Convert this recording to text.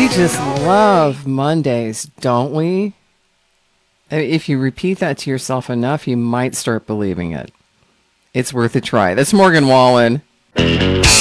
We just love Mondays, don't we? If you repeat that to yourself enough, you might start believing it. It's worth a try. That's Morgan Wallen.